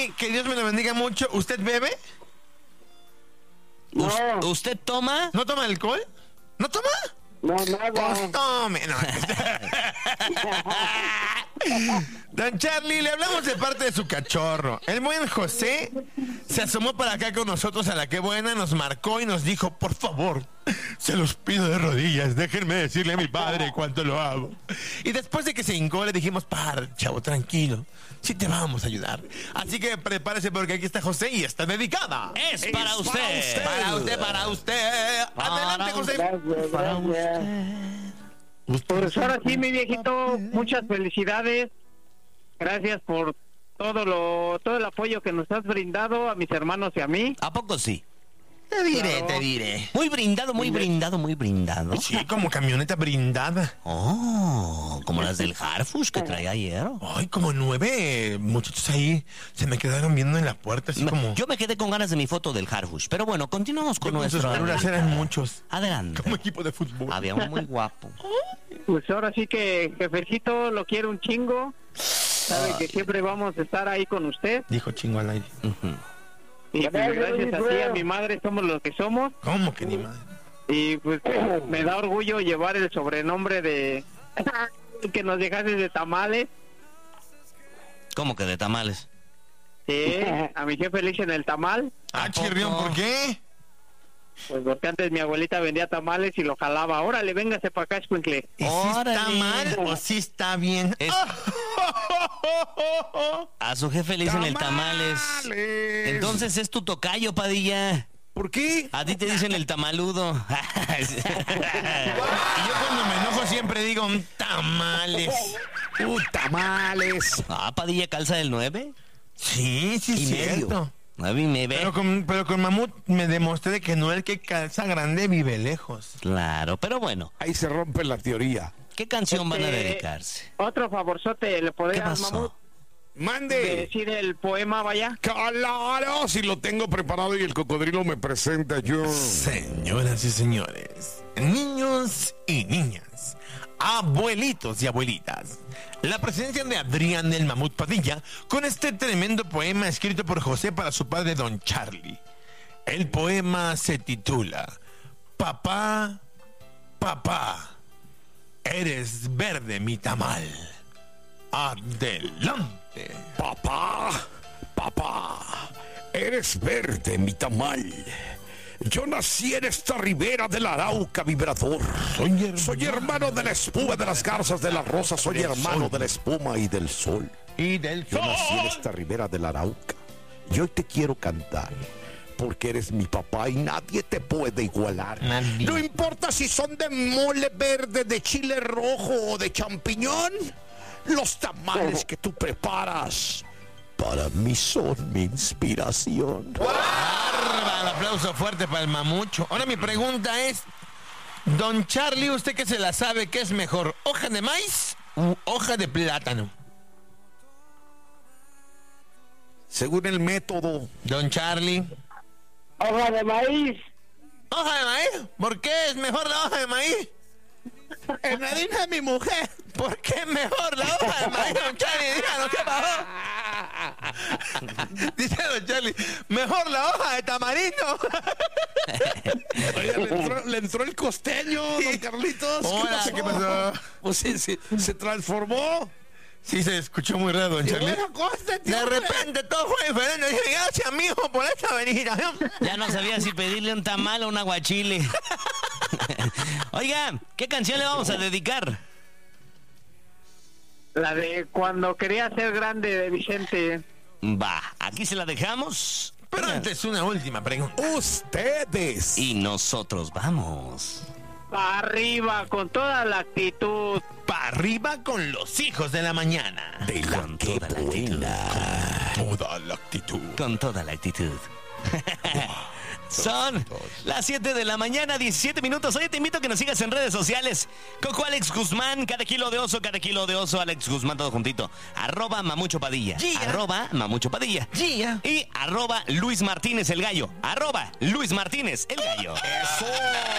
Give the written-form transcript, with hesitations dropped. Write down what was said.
Charlie, que Dios me lo bendiga mucho. ¿Usted bebe? No, ¿Usted toma? ¿No toma alcohol? ¿No toma? no, nada. Pues tome. No. Don Charlie, le hablamos de parte de su cachorro. El buen José se asomó para acá con nosotros a la que buena, nos marcó y nos dijo, por favor, se los pido de rodillas, déjenme decirle a mi padre cuánto lo amo. Y después de que se hincó, le dijimos, chavo, tranquilo, sí te vamos a ayudar. Así que prepárese porque aquí está José y está dedicada. Es para usted. Para usted, para usted. Adelante, José. Gracias. Pues ahora sí, mi viejito, muchas felicidades. Gracias por todo el apoyo que nos has brindado a mis hermanos y a mí. ¿A poco sí? Te diré, Claro. te diré. Muy brindado, muy brindado, muy brindado. Sí, como camioneta brindada. Oh, como las del Harfush que trae ayer. Ay, como 9 muchachos ahí se me quedaron viendo en la puerta, así como... Yo me quedé con ganas de mi foto del Harfush. Pero bueno, continuamos con Yo con sus nuestro... células eran muchos. Adelante. Como equipo de fútbol. Había uno muy guapo. Pues ahora sí que, jefecito, lo quiero un chingo. Sabe que siempre vamos a estar ahí con usted. Dijo chingo al aire. Ujú. Y pues, gracias a ti, a mi madre, somos lo que somos. ¿Cómo que ni madre? Y pues me da orgullo llevar el sobrenombre de... que nos dejaste de tamales. ¿Cómo que de tamales? Sí, a mi jefe le dicen el tamal. Ah, ¿A chirrión, poco? ¿por qué? Pues porque antes mi abuelita vendía tamales y lo jalaba. Órale, véngase para acá, escuincle. ¿Y si está Órale. mal o si está bien? Es- A su jefe le dicen el tamales. Entonces es tu tocayo, Padilla. ¿Por qué? A ti te dicen el tamaludo. Y yo cuando me enojo siempre digo tamales. Tamales. Ah, Padilla calza del 9. Sí, sí, Y cierto. medio. 9 y me ve. Pero con Mamut me demostré de que no el que calza grande vive lejos. Claro, pero bueno, Ahí se rompe la teoría. ¿qué canción van a dedicarse? Otro favorzote, ¿le ¿Qué podrías, pasó? Mamut, Mande. decir el poema, vaya? Claro, si lo tengo preparado y el cocodrilo me presenta yo. Señoras y señores, niños y niñas, abuelitos y abuelitas, la presencia de Adrián del Mamut Padilla con este tremendo poema escrito por José para su padre Don Charlie. El poema se titula Papá, papá, eres verde mi tamal. Adelante. Papá, eres verde mi tamal. Yo nací en esta ribera del Arauca vibrador. Soy hermano de la espuma de las garzas de la rosa. Soy hermano de la espuma y del sol. Y del Yo nací en sol. esta ribera del Arauca. Y hoy te quiero cantar. Porque eres mi papá y nadie te puede igualar. Nadie. No importa si son de mole verde, de chile rojo o de champiñón. Los tamales que tú preparas para mí son mi inspiración. Bárbaro, aplauso fuerte para el mamucho. Ahora mi pregunta es, Don Charlie, usted que se la sabe, ¿qué es mejor? ¿Hoja de maíz u hoja de plátano? Según el método. Don Charlie. Hoja de maíz. ¿Hoja de maíz? ¿Por qué es mejor la hoja de maíz? En la línea de mi mujer. ¿Por qué es mejor la hoja de maíz, Don Charlie? Díganos qué pasó. Dice Don Charlie, mejor la hoja de tamarindo. Oiga, le entró el costeño, don Carlitos. Hola, ¿qué pasó? Pues se transformó. Sí, se escuchó muy raro, Don Charlie. Cóstate, De hombre. repente todo fue diferente. Dije, gracias, mijo, por esta venida. Ya no sabía si pedirle un tamal o un aguachile. Oiga, ¿qué canción le vamos a dedicar? La de Cuando quería ser grande de Vicente. Va, aquí se la dejamos. Pero antes, una última pregunta. Ustedes. Y nosotros vamos. Pa' arriba, con toda la actitud. Para arriba con los hijos de la mañana. De la Con que toda la actitud. buena. Toda la actitud. Con toda la actitud. Son las 7 de la mañana, 17 minutos. Oye, te invito a que nos sigas en redes sociales. Coco Alex Guzmán, cada kilo de oso, Alex Guzmán, todo juntito. @Mamucho Padilla. Yeah. @Mamucho Padilla. Yeah. Y @Luis Martínez el Gallo. @Luis Martínez el Gallo. ¡Eso!